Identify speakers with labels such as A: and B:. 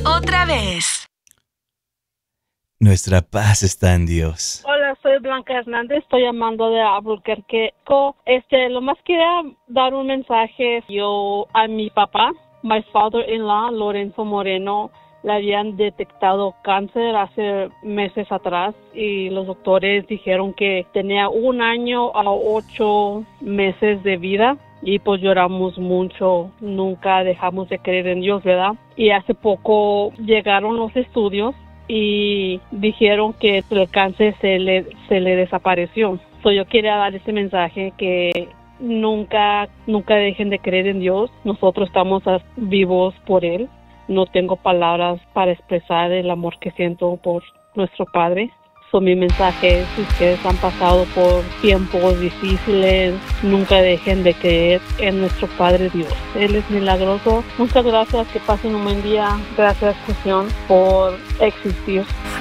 A: otra vez.
B: Nuestra paz está en Dios.
C: Hola, soy Blanca Hernández, estoy llamando de Albuquerque. Lo más quería dar un mensaje yo a mi papá, my father-in-law, Lorenzo Moreno. Le habían detectado cáncer hace meses atrás y los doctores dijeron que tenía 1 año a 8 meses de vida. Y pues lloramos mucho, nunca dejamos de creer en Dios, ¿verdad? Y hace poco llegaron los estudios y dijeron que el cáncer se le desapareció. Yo quería dar ese mensaje que nunca dejen de creer en Dios. Nosotros estamos vivos por Él. No tengo palabras para expresar el amor que siento por nuestro Padre. Mi mensaje es: si ustedes han pasado por tiempos difíciles, nunca dejen de creer en nuestro Padre Dios. Él es milagroso. Muchas gracias, que pasen un buen día. Gracias, Fusión, por existir.